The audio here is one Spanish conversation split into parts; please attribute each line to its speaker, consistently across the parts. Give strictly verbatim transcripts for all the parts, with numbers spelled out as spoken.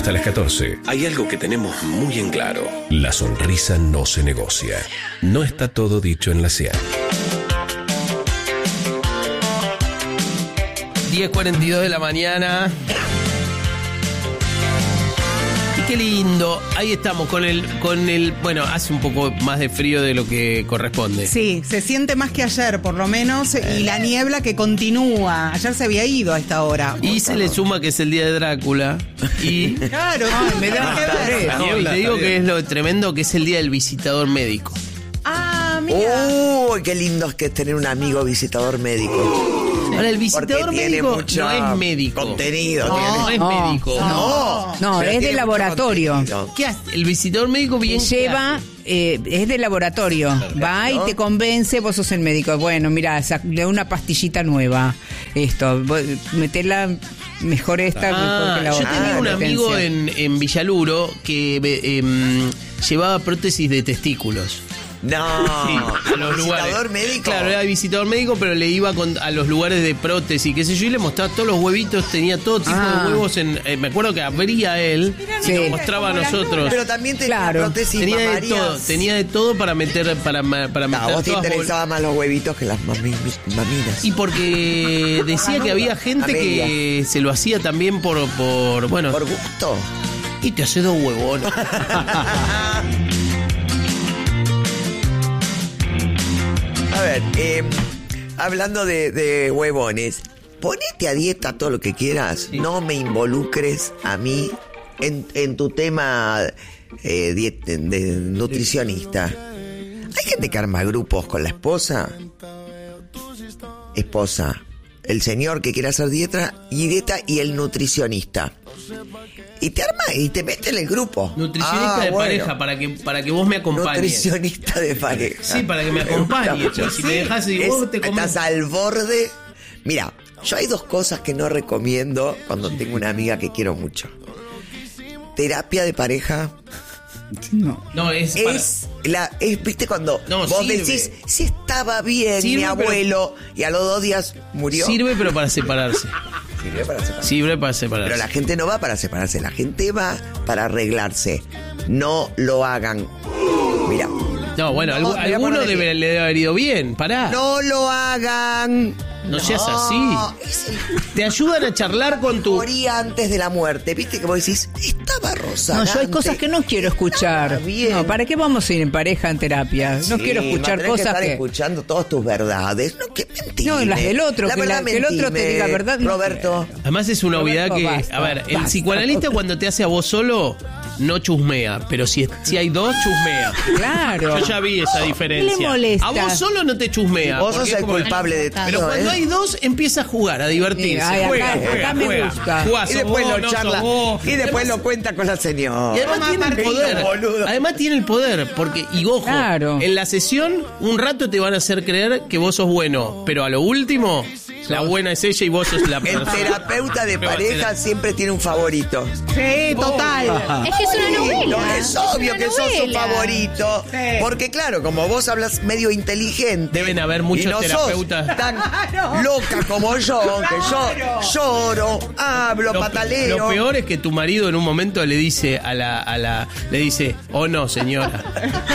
Speaker 1: Hasta las catorce. Hay algo que tenemos muy en claro. La sonrisa no se negocia. No está todo dicho en la C I A.
Speaker 2: diez cuarenta y dos de la mañana. Y qué lindo. Ahí estamos con el, con el... Bueno, hace un poco más de frío de lo que corresponde.
Speaker 3: Sí, se siente más que ayer, por lo menos. Y la niebla que continúa. Ayer se había ido a esta hora.
Speaker 2: Y se le suma que es el día de Drácula. Y...
Speaker 3: Claro, ay, me da que ver.
Speaker 2: No, y te digo que es lo tremendo que es el día del visitador médico.
Speaker 3: Ah, mira.
Speaker 4: Uy, qué lindo es que es tener un amigo visitador médico.
Speaker 2: Ahora, el visitador médico no es médico.
Speaker 4: Contenido.
Speaker 2: No,
Speaker 4: tiene.
Speaker 2: no es
Speaker 5: No,
Speaker 2: médico.
Speaker 4: No,
Speaker 5: No,
Speaker 4: pero
Speaker 5: es de
Speaker 4: tiene mucho
Speaker 5: laboratorio.
Speaker 4: contenido.
Speaker 2: ¿Qué hace? El visitador médico bien
Speaker 5: Lleva, eh, es de laboratorio. Va y te convence, vos sos el médico. Bueno, mira, le da una pastillita nueva. Esto, vos, metela mejor esta,
Speaker 2: Ah,
Speaker 5: mejor que la
Speaker 2: yo
Speaker 5: otra.
Speaker 2: tenía un
Speaker 5: Ah,
Speaker 2: amigo
Speaker 5: potencia.
Speaker 2: en, en Villaluro que eh, em, llevaba prótesis de testículos.
Speaker 4: No,
Speaker 2: Sí, a los
Speaker 4: visitador
Speaker 2: lugares.
Speaker 4: médico.
Speaker 2: Claro, era visitador médico, pero le iba con, a los lugares de prótesis, qué sé yo, y le mostraba todos los huevitos, tenía todo tipo
Speaker 5: Ah.
Speaker 2: de huevos. En, eh, me acuerdo que abría él
Speaker 5: Sí.
Speaker 2: y nos mostraba a nosotros.
Speaker 4: Pero también tenía
Speaker 5: Claro.
Speaker 4: prótesis
Speaker 2: Tenía de
Speaker 4: mamarias.
Speaker 2: todo, tenía de todo para meter, para, para
Speaker 4: No,
Speaker 2: meter
Speaker 4: a vos te
Speaker 2: todas bol-
Speaker 4: interesaban más los huevitos que las mami- maminas.
Speaker 2: Y porque decía que había gente que se lo hacía también por, por bueno,
Speaker 4: Por gusto.
Speaker 2: y te hace dos huevones.
Speaker 4: A ver, eh, hablando de, de huevones, ponete a dieta todo lo que quieras. No me involucres a mí en, en tu tema eh, diet- de nutricionista. Hay gente que arma grupos con la esposa. Esposa. El señor que quiere hacer dieta y dieta y el nutricionista. Y te arma y te mete en el grupo.
Speaker 2: Nutricionista
Speaker 4: Ah,
Speaker 2: de
Speaker 4: bueno.
Speaker 2: pareja, para que, para que vos me acompañes.
Speaker 4: Nutricionista de pareja.
Speaker 2: Sí, para que me acompañes.
Speaker 4: gusta mucho.
Speaker 2: Si me dejas y
Speaker 4: Es-
Speaker 2: vos te comes.
Speaker 4: Estás al borde. Mira, yo hay dos cosas que no recomiendo cuando tengo una amiga que quiero mucho. Terapia de pareja
Speaker 5: No.
Speaker 2: No, es, para-
Speaker 4: es la es viste cuando
Speaker 2: No,
Speaker 4: vos
Speaker 2: sirve.
Speaker 4: decís si estaba bien
Speaker 2: Sirve,
Speaker 4: mi
Speaker 2: pero-
Speaker 4: abuelo y a los dos días murió.
Speaker 2: sirve, pero para separarse.
Speaker 4: Sirve para separarse.
Speaker 2: Sirve para separarse.
Speaker 4: Pero la gente no va para separarse, la gente va para arreglarse. No lo hagan. Mira,
Speaker 2: No, bueno,
Speaker 4: No,
Speaker 2: algu-
Speaker 4: me voy a
Speaker 2: alguno
Speaker 4: poner de
Speaker 2: debe,
Speaker 4: pie.
Speaker 2: le debe haber ido bien. Pará.
Speaker 4: no lo hagan.
Speaker 2: No seas así.
Speaker 4: Es el
Speaker 2: Te ayudan a charlar con tu.
Speaker 4: moría antes de la muerte. Viste que vos decís, estaba Rosa.
Speaker 5: No, yo hay cosas que no quiero escuchar.
Speaker 4: bien.
Speaker 5: No, ¿para qué vamos a ir en pareja en terapia? No
Speaker 4: Sí,
Speaker 5: quiero
Speaker 4: va a
Speaker 5: escuchar
Speaker 4: tener
Speaker 5: cosas
Speaker 4: estar
Speaker 5: que...
Speaker 4: escuchando todas tus verdades. No, que mentime.
Speaker 5: No, las del otro,
Speaker 4: La
Speaker 5: que
Speaker 4: verdad,
Speaker 5: la- que el otro te
Speaker 4: mentime,
Speaker 5: diga verdad, no
Speaker 4: Roberto.
Speaker 2: Además es una obviedad
Speaker 5: Roberto,
Speaker 2: que.
Speaker 5: basta,
Speaker 2: a ver, el
Speaker 5: basta.
Speaker 2: psicoanalista cuando te hace a vos solo, no chusmea. Pero si, si hay dos, chusmea.
Speaker 5: Claro.
Speaker 2: Yo ya vi esa diferencia.
Speaker 5: ¿Qué le molesta?
Speaker 2: A vos solo no te chusmea.
Speaker 4: Vos
Speaker 2: porque
Speaker 4: sos
Speaker 2: es
Speaker 4: el
Speaker 2: como-
Speaker 4: culpable de todo.
Speaker 2: Pero cuando
Speaker 4: ¿eh?
Speaker 2: hay dos, empieza a jugar, a divertirse.
Speaker 5: Mira, ay, acá-
Speaker 2: juega,
Speaker 5: acá
Speaker 2: juega,
Speaker 5: me
Speaker 2: juega.
Speaker 5: gusta.
Speaker 2: Jugá,
Speaker 4: Y
Speaker 2: sos
Speaker 4: después
Speaker 2: vos,
Speaker 4: lo
Speaker 2: no sos
Speaker 4: charla.
Speaker 2: vos.
Speaker 4: Y después lo cuenta con la
Speaker 2: Y
Speaker 4: señora.
Speaker 2: además tiene el poder.
Speaker 4: boludo.
Speaker 2: Además tiene el poder. Porque, y ojo,
Speaker 5: Claro.
Speaker 2: en la sesión, un rato te van a hacer creer que vos sos bueno. Pero a lo último, la buena es ella y vos sos la
Speaker 4: El
Speaker 2: persona.
Speaker 4: terapeuta de
Speaker 2: Me va a
Speaker 4: pareja
Speaker 2: hacer-
Speaker 4: siempre tiene un favorito.
Speaker 3: Sí, total.
Speaker 6: Es que es una novela.
Speaker 4: No, es obvio
Speaker 6: una
Speaker 4: que sos su
Speaker 6: novela.
Speaker 4: favorito.
Speaker 3: Sí.
Speaker 4: Porque claro, como vos hablas medio inteligente.
Speaker 2: Deben haber
Speaker 4: y
Speaker 2: muchos
Speaker 4: no
Speaker 2: terapeutas.
Speaker 4: sos tan loca como yo, que yo lloro, hablo,
Speaker 2: Lo,
Speaker 4: pataleo.
Speaker 2: lo peor es que tu marido en un momento le dice a la, a la le dice, oh no, señora.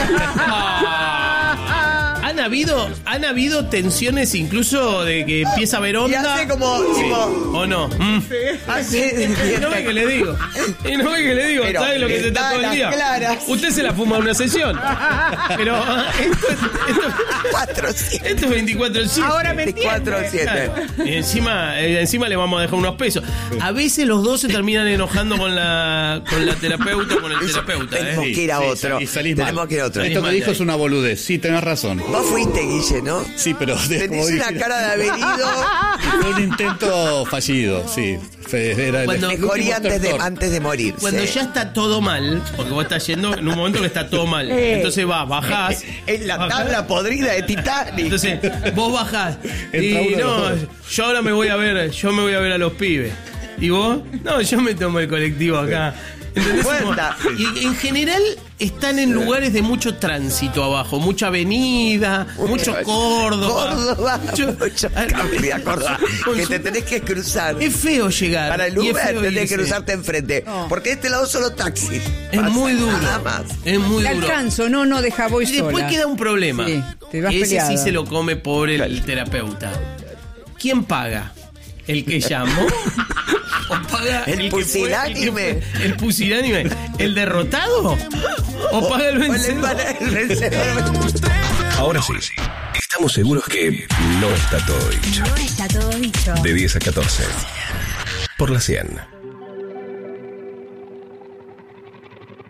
Speaker 2: Ah. Han habido, han habido tensiones incluso de que empieza a ver
Speaker 4: Y
Speaker 2: onda.
Speaker 4: hace como,
Speaker 2: Sí.
Speaker 4: tipo,
Speaker 2: ¿O no? Mm.
Speaker 4: hace-
Speaker 2: Y no ve que le digo. Y no ve que le digo.
Speaker 4: Pero
Speaker 2: ¿Sabe lo que se está
Speaker 4: está
Speaker 2: todo el
Speaker 4: las
Speaker 2: día?
Speaker 4: claras.
Speaker 2: Usted se la fuma una sesión. Pero ah, esto, es- esto,
Speaker 4: cuatro, siete,
Speaker 2: esto es veinticuatro siete.
Speaker 3: Ahora me
Speaker 4: veinticuatro, siete.
Speaker 2: Claro. Y encima, eh, encima le vamos a dejar unos pesos. A veces los dos se terminan enojando con la, con la terapeuta o con el terapeuta.
Speaker 4: Tenemos
Speaker 2: ¿eh?
Speaker 4: que ir a
Speaker 7: Sí,
Speaker 4: otro.
Speaker 7: y salís
Speaker 4: Tenemos
Speaker 7: mal.
Speaker 4: que ir a otro.
Speaker 2: Salís
Speaker 7: Esto
Speaker 2: mal
Speaker 7: que dijo
Speaker 2: de
Speaker 7: es
Speaker 2: ahí.
Speaker 7: una boludez. Sí, tenés razón.
Speaker 4: Vos fuiste, Guille, ¿no?
Speaker 7: Sí, pero de- como
Speaker 4: Tenés una
Speaker 7: dije,
Speaker 4: cara de haber ido.
Speaker 7: fue un intento fallido, sí. Fue- Era el-
Speaker 2: Cuando-
Speaker 7: el
Speaker 4: Mejor y
Speaker 7: último
Speaker 4: antes de,
Speaker 7: estertor.
Speaker 4: antes de morir.
Speaker 2: Cuando ya está todo mal, porque vos estás yendo en un momento que está todo mal. Entonces vas, bajás.
Speaker 4: En la
Speaker 2: bajás.
Speaker 4: tabla podrida de Titanic.
Speaker 2: Entonces, vos bajás.
Speaker 7: Entra
Speaker 2: Y
Speaker 7: uno de
Speaker 2: no,
Speaker 7: los dos.
Speaker 2: yo ahora me voy a ver, yo me voy a ver a los pibes. ¿Y vos? No, yo me tomo el colectivo acá. ¿Entendés?
Speaker 4: Cuenta.
Speaker 2: Y en general están en lugares de mucho tránsito abajo, mucha avenida, mucho Córdoba.
Speaker 4: Córdoba,
Speaker 2: mucho-
Speaker 4: mucho cambia, Córdoba. Que te tenés que cruzar.
Speaker 2: Es feo llegar.
Speaker 4: Para el
Speaker 2: y es
Speaker 4: Uber
Speaker 2: feo
Speaker 4: tenés que
Speaker 2: irse.
Speaker 4: cruzarte enfrente. Porque de este lado solo taxis.
Speaker 2: Es
Speaker 4: Pasa,
Speaker 2: muy duro.
Speaker 4: Nada más.
Speaker 2: Es muy
Speaker 5: Te
Speaker 2: duro.
Speaker 5: alcanzo, no, no, deja voy
Speaker 2: Y después
Speaker 5: sola.
Speaker 2: queda un problema.
Speaker 5: Sí, te vas
Speaker 2: Ese
Speaker 5: peleada.
Speaker 2: sí se lo come pobre el terapeuta. ¿Quién paga? ¿El que llamó? ¿O paga
Speaker 4: El
Speaker 2: que fue-
Speaker 4: pusilánime.
Speaker 2: el que fue- ¿El pusilánime? ¿El derrotado? ¿O paga el
Speaker 4: O el
Speaker 2: vencedor?
Speaker 4: empana- el vencedor.
Speaker 1: Ahora sí, estamos seguros que no está todo dicho.
Speaker 6: No está todo dicho.
Speaker 1: De diez a catorce. Por la cien.